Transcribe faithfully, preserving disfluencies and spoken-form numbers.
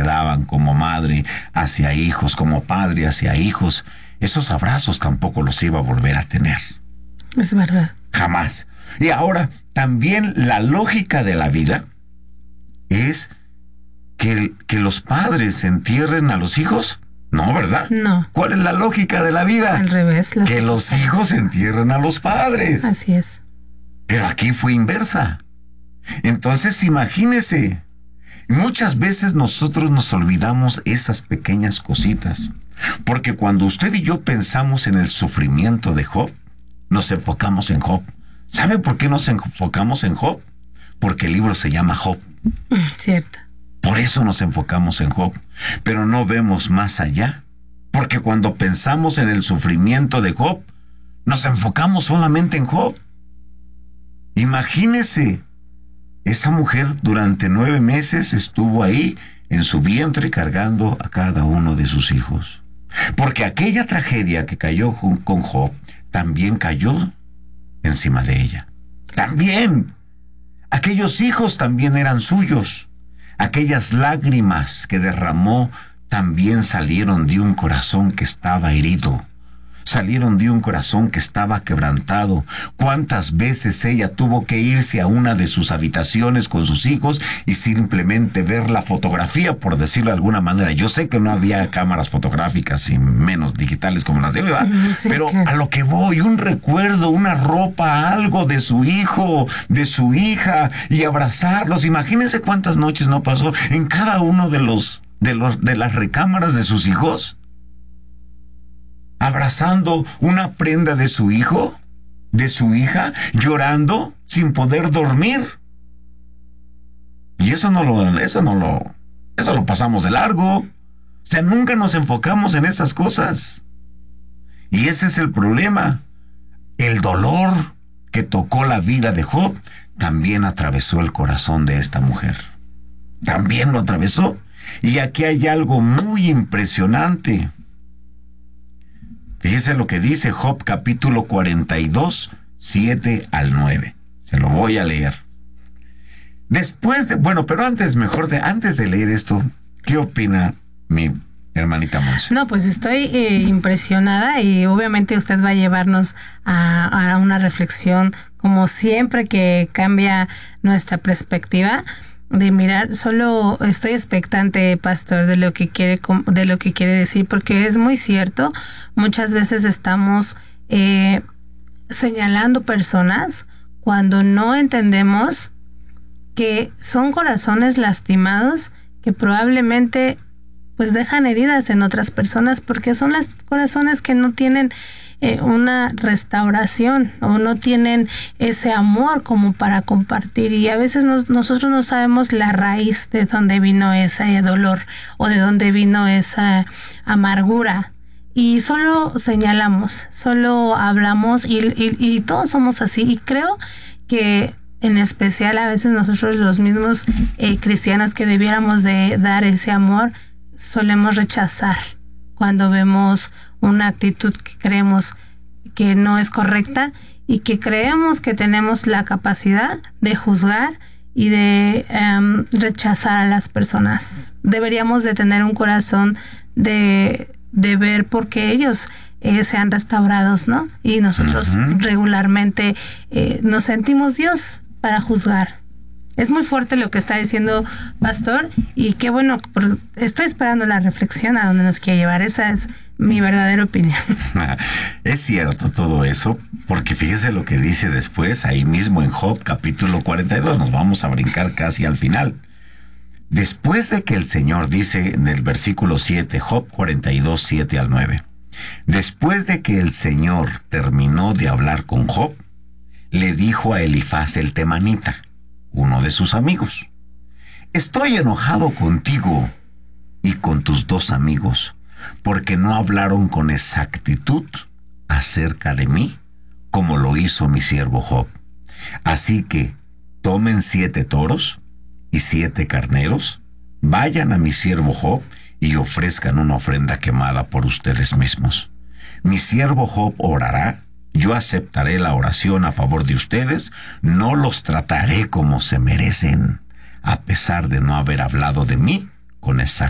se daban como madre hacia hijos, como padre hacia hijos, esos abrazos tampoco los iba a volver a tener. Es verdad. Jamás. Y ahora, también la lógica de la vida es que, que los padres entierren a los hijos. No, ¿verdad? No. ¿Cuál es la lógica de la vida? Al revés. Que los hijos entierren a los padres. Así es. Pero aquí fue inversa. Entonces, imagínese, muchas veces nosotros nos olvidamos esas pequeñas cositas. Porque cuando usted y yo pensamos en el sufrimiento de Job, nos enfocamos en Job. ¿Sabe por qué nos enfocamos en Job? Porque el libro se llama Job. Cierto. Por eso nos enfocamos en Job. Pero no vemos más allá. Porque cuando pensamos en el sufrimiento de Job, nos enfocamos solamente en Job. Imagínese, esa mujer durante nueve meses estuvo ahí en su vientre cargando a cada uno de sus hijos. Porque aquella tragedia que cayó con Job también cayó encima de ella. También. Aquellos hijos también eran suyos. Aquellas lágrimas que derramó también salieron de un corazón que estaba herido. Salieron de un corazón que estaba quebrantado. ¿Cuántas veces ella tuvo que irse a una de sus habitaciones con sus hijos y simplemente ver la fotografía, por decirlo de alguna manera? Yo sé que no había cámaras fotográficas y menos digitales como las de hoy, ¿verdad? Sí, pero claro, a lo que voy, un recuerdo, una ropa, algo de su hijo, de su hija, y abrazarlos. Imagínense cuántas noches no pasó en cada uno de los de los de las recámaras de sus hijos, abrazando una prenda de su hijo, de su hija, llorando sin poder dormir. Y eso no lo, eso no lo, eso lo pasamos de largo. O sea, nunca nos enfocamos en esas cosas. Y ese es el problema. El dolor que tocó la vida de Job también atravesó el corazón de esta mujer. También lo atravesó. Y aquí hay algo muy impresionante. Fíjese lo que dice Job capítulo cuarenta y dos, siete al nueve. Se lo voy a leer. Después de, bueno, pero antes, mejor de, antes de leer esto, ¿qué opina mi hermanita Monse? No, pues estoy eh, impresionada y obviamente usted va a llevarnos a, a una reflexión, como siempre que cambia nuestra perspectiva de mirar. Solo estoy expectante, pastor, de lo que quiere de lo que quiere decir, porque es muy cierto. Muchas veces estamos eh, señalando personas cuando no entendemos que son corazones lastimados que probablemente pues dejan heridas en otras personas, porque son los corazones que no tienen eh, una restauración o no tienen ese amor como para compartir, y a veces nos, nosotros no sabemos la raíz de dónde vino ese dolor o de dónde vino esa amargura, y solo señalamos, solo hablamos y, y, y todos somos así, y creo que en especial a veces nosotros los mismos eh, cristianos que debiéramos de dar ese amor solemos rechazar cuando vemos una actitud que creemos que no es correcta y que creemos que tenemos la capacidad de juzgar y de um, rechazar a las personas. Deberíamos de tener un corazón de, de ver por qué ellos eh, sean restaurados, ¿no? Y nosotros uh-huh. regularmente eh, nos sentimos Dios para juzgar. Es muy fuerte lo que está diciendo pastor, y qué bueno, estoy esperando la reflexión a donde nos quiere llevar. Esa es mi verdadera opinión. Es cierto todo eso, porque fíjese lo que dice después, ahí mismo en Job capítulo cuarenta y dos, nos vamos a brincar casi al final. Después de que el Señor dice en el versículo siete, Job cuarenta y dos, siete al nueve, después de que el Señor terminó de hablar con Job, le dijo a Elifaz el temanita, uno de sus amigos: estoy enojado contigo y con tus dos amigos, porque no hablaron con exactitud acerca de mí, como lo hizo mi siervo Job. Así que tomen siete toros y siete carneros, vayan a mi siervo Job y ofrezcan una ofrenda quemada por ustedes mismos. Mi siervo Job orará, yo aceptaré la oración a favor de ustedes, no los trataré como se merecen, a pesar de no haber hablado de mí con exactitud.